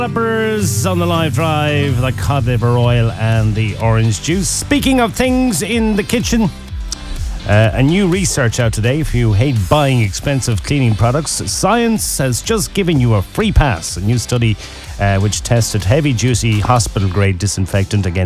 Developers on the live drive, the cod liver oil and the orange juice. Speaking of things in the kitchen, a new research out today. If you hate buying expensive cleaning products, science has just given you a free pass. A new study which tested heavy duty hospital grade disinfectant against